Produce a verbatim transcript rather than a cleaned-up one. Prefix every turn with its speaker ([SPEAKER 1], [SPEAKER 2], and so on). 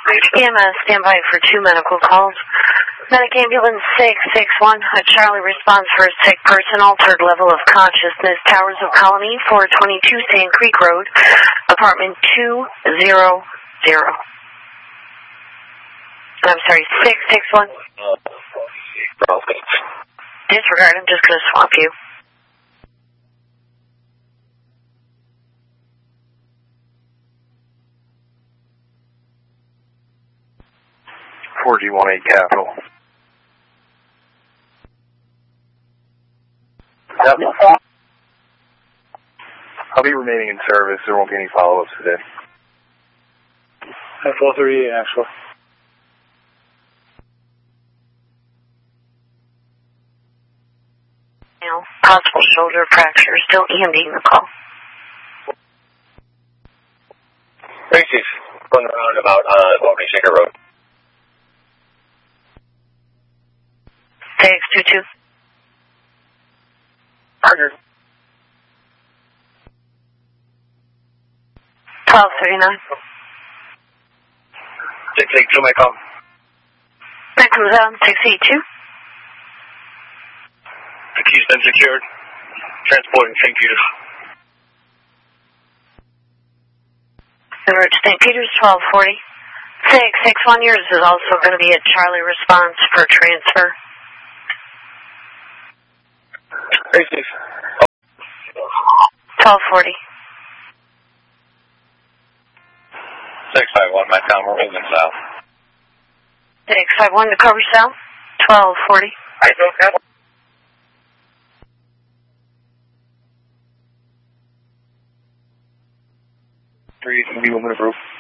[SPEAKER 1] E M S, standby for two medical calls. Medic ambulance six six one, a Charlie response for a sick person, altered level of consciousness, Towers of Colony, four twenty-two Sand Creek Road, apartment two zero zero. I'm sorry, six six one. Disregard, I'm just going to swap you.
[SPEAKER 2] four G one eight Capital. Yep. I'll be remaining in service. There won't be any follow-ups today.
[SPEAKER 3] At four thirty-eight, actually.
[SPEAKER 1] Now, possible shoulder fracture, still ending the call.
[SPEAKER 4] Tracy's going around about uh, Albany Shaker Road.
[SPEAKER 1] K X two two.
[SPEAKER 4] Roger.
[SPEAKER 1] twelve thirty-nine.
[SPEAKER 4] Six eight two, my call.
[SPEAKER 1] That comes out, six eight two.
[SPEAKER 4] The key's been secured. Transporting Saint Peter's.
[SPEAKER 1] Road to Saint Peter's, twelve forty. six six one, yours is also going to be a Charlie response for transfer.
[SPEAKER 4] Tracy's.
[SPEAKER 1] twelve forty.
[SPEAKER 4] six five one, my town, we're moving south.
[SPEAKER 1] six five one to cover south, twelve forty.
[SPEAKER 4] I don't have.
[SPEAKER 2] Three, can be moving approved.